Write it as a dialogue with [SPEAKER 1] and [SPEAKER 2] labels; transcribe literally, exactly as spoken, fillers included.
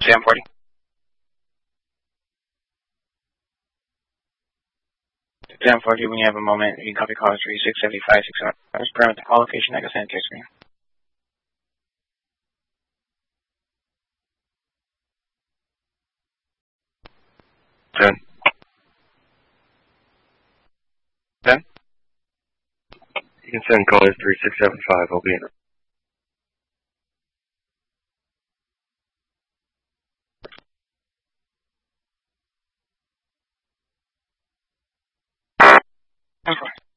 [SPEAKER 1] seven forty. seven forty, when you have a moment, you can copy call three six seven five six zero. Just permit the call location, I can send it to your screen.
[SPEAKER 2] ten.
[SPEAKER 1] ten?
[SPEAKER 2] You can send caller three six seven five, I'll be in.
[SPEAKER 1] ten four.